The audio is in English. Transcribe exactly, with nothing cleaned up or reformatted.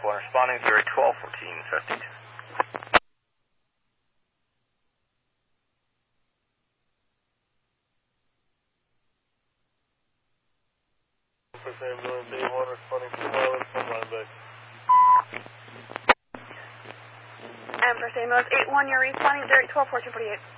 one responding zero twelve fourteen fifty-two. First ambulance eight one responding to violence on Lineback. And first ambulance eight one, you're responding zero twelve fourteen forty-eight.